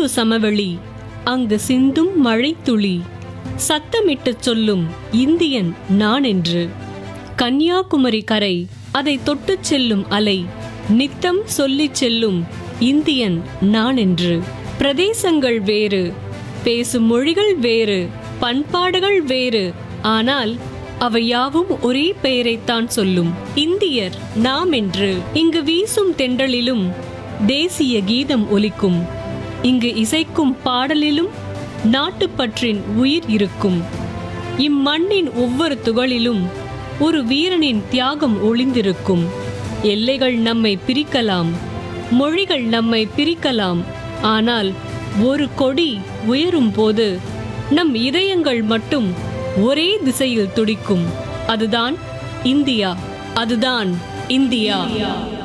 ஒரு சமவெளி, அங்கு சிந்தும் மழைத்துளி, சத்தமிட்டு சொல்லும் இந்தியன் நான் என்று. கன்னியாகுமரி கரை, அதை தொட்டுச் செல்லும் அலை, நித்தம் சொல்லிச் செல்லும் இந்தியன் நான் என்று. பிரதேசங்கள் வேறு, பேசும் மொழிகள் வேறு, பண்பாடுகள் வேறு, ஆனால் அவை யாவும் ஒரே பெயரைத்தான் சொல்லும், இந்தியர் நாம் என்று. இங்கு வீசும் தென்றலிலும் தேசிய கீதம் ஒலிக்கும், இங்கு இசைக்கும் பாடலிலும் நாட்டுப்பற்றின் உயிர் இருக்கும். இம்மண்ணின் ஒவ்வொரு துகளிலும் ஒரு வீரனின் தியாகம் ஒளிந்திருக்கும். எல்லைகள் நம்மை பிரிக்கலாம், மொழிகள் நம்மை பிரிக்கலாம், ஆனால் ஒரு கொடி உயரும் போது நம் இதயங்கள் மட்டும் ஒரே திசையில் துடிக்கும். அதுதான் இந்தியா, அதுதான் இந்தியா.